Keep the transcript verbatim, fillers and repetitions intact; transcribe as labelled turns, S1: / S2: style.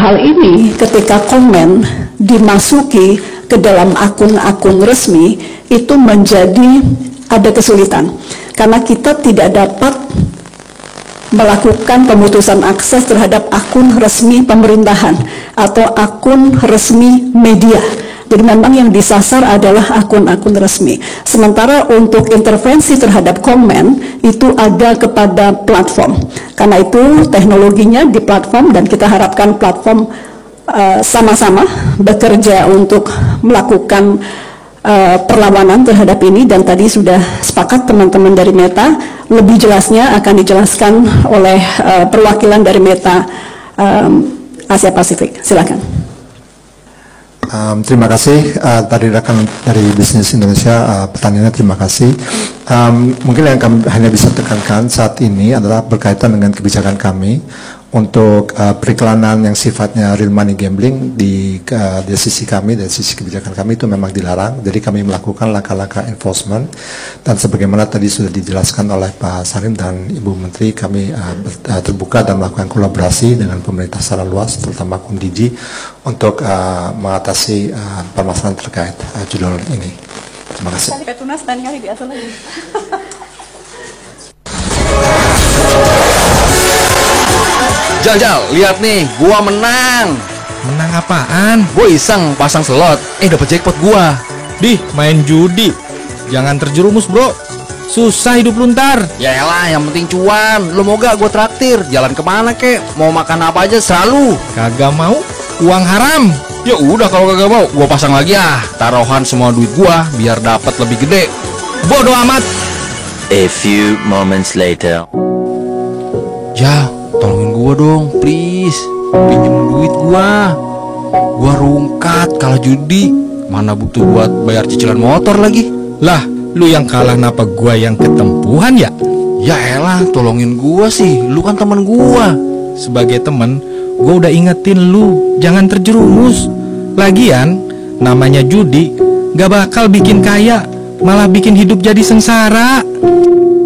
S1: hal ini ketika komen dimasuki ke dalam akun-akun resmi itu menjadi ada kesulitan karena kita tidak dapat melakukan pemutusan akses terhadap akun resmi pemerintahan atau akun resmi media. Jadi memang yang disasar adalah akun-akun resmi. Sementara untuk intervensi terhadap komen itu ada kepada platform. Karena itu teknologinya di platform dan kita harapkan platform sama-sama uh, bekerja untuk melakukan uh, perlawanan terhadap ini. Dan tadi sudah sepakat teman-teman dari Meta, lebih jelasnya akan dijelaskan oleh uh, perwakilan dari Meta um, Asia Pasifik. Silakan.
S2: Um, terima kasih uh, tadi rekan dari Bisnis Indonesia, uh, pertanyaannya terima kasih. Um, mungkin yang kami hanya bisa tekankan saat ini adalah berkaitan dengan kebijakan kami untuk uh, periklanan yang sifatnya real money gambling di, uh, di sisi kami, dari sisi kebijakan kami itu memang dilarang. Jadi kami melakukan langkah-langkah enforcement dan sebagaimana tadi sudah dijelaskan oleh Pak Sarim dan Ibu Menteri, kami uh, terbuka dan melakukan kolaborasi dengan pemerintah secara luas, terutama Kundiji, untuk uh, mengatasi uh, permasalahan terkait uh, judul ini. Terima kasih.
S1: Petunas dan kali diatur lagi.
S3: Jal, Jal, lihat nih, gua menang.
S4: Menang apaan?
S3: Gua iseng pasang slot, eh dapet jackpot gua.
S4: Dih, main judi. Jangan terjerumus, bro. Susah hidup lu ntar.
S3: Yaelah, yang penting cuan. Lu mau gak gua traktir? Jalan kemana kek? Mau makan apa aja selalu.
S4: Kagak mau? Uang haram.
S3: Ya udah kalau kagak mau, gua pasang lagi ah. Taruhan semua duit gua biar dapat lebih gede.
S4: Bodoh amat.
S5: A few moments later.
S3: Jal, tolongin gua dong, please. Pinjem duit gua. Gua rungkat kalah judi. Mana butuh buat bayar cicilan motor lagi.
S4: Lah, lu yang kalah napa gua yang ketempuhan ya?
S3: Ya elah, tolongin gua sih. Lu kan teman gua.
S4: Sebagai temen, gua udah ingetin lu jangan terjerumus. Lagian, namanya judi gak bakal bikin kaya, malah bikin hidup jadi sengsara.